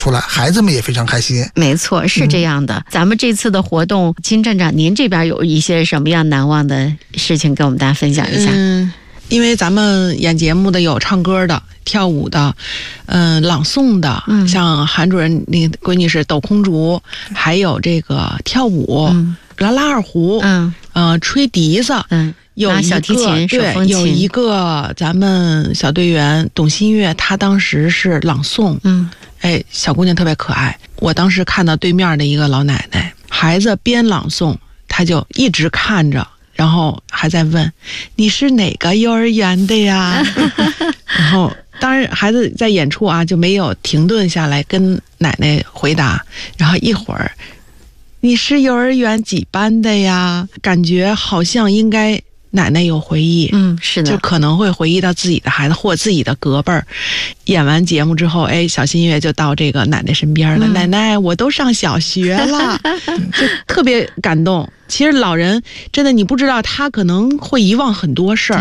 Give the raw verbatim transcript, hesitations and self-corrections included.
出来，孩子们也非常开心。 没错，是这样的。嗯、咱们这次的活动，金站长，您这边有一些什么样难忘的事情跟我们大家分享一下？ 嗯，因为咱们演节目的有唱歌的、跳舞的，嗯、呃，朗诵的，嗯、像韩主任那个闺女是抖空竹，还有这个跳舞、嗯、拉拉二胡，嗯，呃，吹笛子，嗯。有一个小提琴、手风琴， 有一个咱们小队员董新月，她当时是朗诵，嗯，哎，小姑娘特别可爱。我当时看到对面的一个老奶奶，孩子边朗诵，她就一直看着，然后还在问你是哪个幼儿园的呀？然后当然孩子在演出啊，就没有停顿下来跟奶奶回答，然后一会儿你是幼儿园几班的呀？感觉好像应该。奶奶有回忆， 嗯，是的， 就可能会回忆到自己的孩子或自己的隔辈儿。演完节目之后，哎，小新月就到这个奶奶身边了。嗯、奶奶，我都上小学了，就特别感动。其实老人真的，你不知道他可能会遗忘很多事儿。